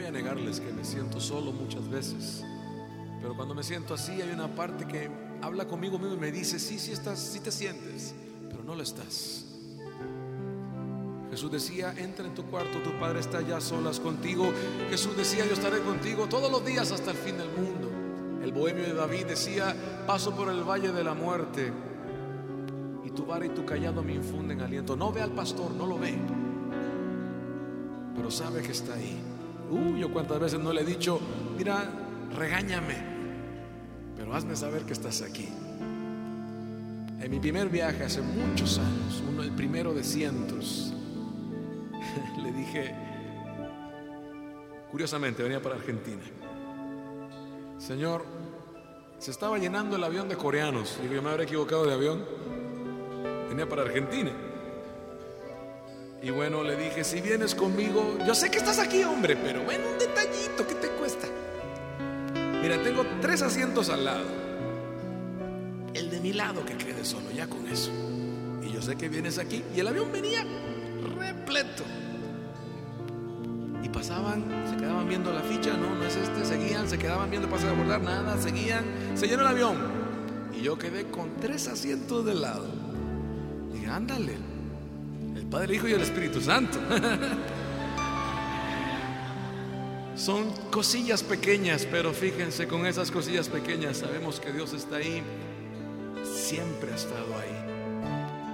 voy a negarles que me siento solo muchas veces, pero cuando me siento así hay una parte que habla conmigo mismo y me dice: sí, sí estás, sí te sientes, pero no lo estás. Jesús decía: entra en tu cuarto, tu Padre está allá a solas contigo. Jesús decía: yo estaré contigo todos los días hasta el fin del mundo. El bohemio de David decía: paso por el valle de la muerte y tu vara y tu callado me infunden aliento. No ve al pastor, no lo ve, pero sabe que está ahí. Yo cuántas veces no le he dicho: mira, regáñame, pero hazme saber que estás aquí. En mi primer viaje hace muchos años, el primero de cientos, le dije, curiosamente venía para Argentina: Señor, se estaba llenando el avión de coreanos. Digo, yo me habré equivocado de avión, venía para Argentina. Y bueno, le dije: si vienes conmigo, yo sé que estás aquí, hombre, pero bueno, un detallito, ¿qué te cuesta? Mira, tengo 3 asientos al lado, el de mi lado que quede solo, ya con eso. Y yo sé que vienes aquí. Y el avión venía repleto. Y pasaban, se quedaban viendo la ficha: no, no es este. Seguían, se quedaban viendo, pasar a abordar, nada, seguían. Se llenó el avión y yo quedé con 3 asientos del lado. Dije: ándale, el Padre, el Hijo y el Espíritu Santo. Son cosillas pequeñas, pero fíjense, con esas cosillas pequeñas sabemos que Dios está ahí. Siempre ha estado ahí.